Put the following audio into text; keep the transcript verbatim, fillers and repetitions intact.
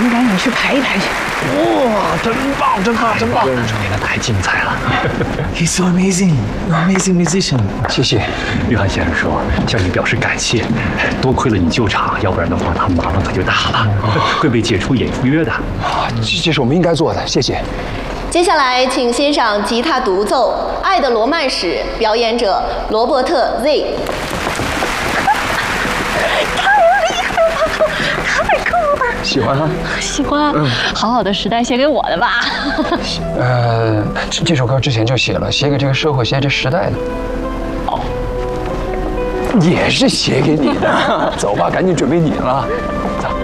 咱们赶紧去排一排去。 哇，真棒，真棒，真棒！这个太精彩了。 He's so amazing, amazing musician。 谢谢。约翰先生说向你表示感谢，多亏了你救场，要不然的话他麻烦可就大了，会被解除演出约的。啊，这这是我们应该做的，谢谢。 接下来，请欣赏吉他独奏《爱的罗曼史》，表演者罗伯特 Z。 太酷了！ 喜欢啊？ 喜欢。嗯，好好的时代写给我的吧。 呃，这这首歌之前就写了，写给这个社会，写给这时代的。哦，也是写给你的。走吧，赶紧准备你了。走。